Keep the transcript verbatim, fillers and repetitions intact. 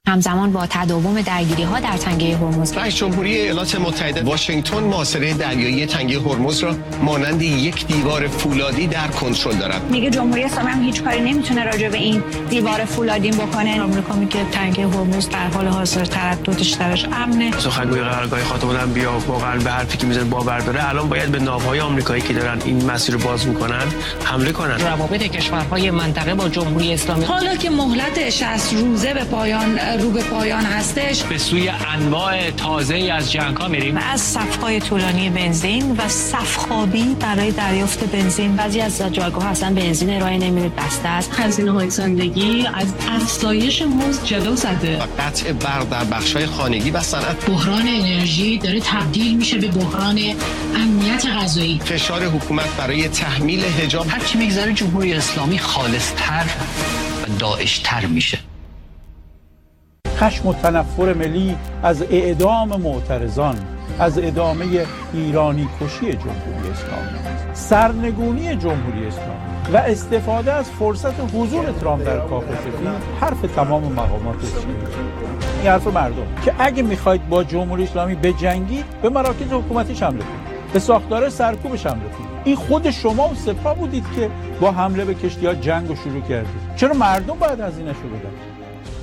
همزمان با تداوم درگیری‌ها در تنگه هرمز، رئیس جمهوری ایالات متحده واشنگتن محاصره دریایی تنگه هرمز را مانند یک دیوار فولادی در کنترل دارد. میگه جمهوری اسلامی هم هیچ کاری نمیتونه راجع به این دیوار فولادی بکنه. آمریکا میگه تنگه هرمز در حال حاضر ترددش درش امنه. سخنگوی قرارگاه خاتم الانبیا واقعا به حرفی که میزنه باور داره. الان باید به ناوهای آمریکایی که دارن این مسیر رو باز میکنن حمله کنن. روابط کشورهای منطقه با جمهوری اسلامی، حالا که مهلت شصت روزه به پایان رو به پایان هستش، به سوی انواع تازه‌ای از جنگ‌ها میریم. از صف‌های طولانی بنزین و صف‌خوابی برای دریافت بنزین. بعضی از جایگاه اصلا بنزین ارائه نمیده، بسته است. هزینه‌های زندگی از افزایش مزد جلو زده. و قطع برق در بخش‌های خانگی و صنعت. بحران انرژی داره تبدیل میشه به بحران امنیت غذایی. فشار حکومت برای تحمیل حجاب. هر چی میگذره جمهوری اسلامی خالص‌تر و داعش‌تر میشه. خشم و تنفر ملی از اعدام معترضان، از ادامه ایرانی کشی جمهوری اسلامی، سرنگونی جمهوری اسلامی و استفاده از فرصت حضور ترامپ در کاخ سفید حرف تمام مقامات سیاسی. این حرف مردم که اگه میخواید با جمهوری اسلامی بجنگید به مراکز حکومتیش حمله کنید، به ساختار سرکوبش حمله کنید. این خود شما و سپاه بودید که با حمله به کشتی‌ها جنگ رو شروع کردید. چرا مردم باید هزینه‌شو بدن؟